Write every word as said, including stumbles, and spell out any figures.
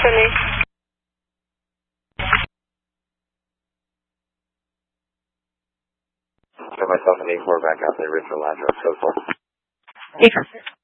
Sydney. Show myself an eight four back out the original address, so forth. eight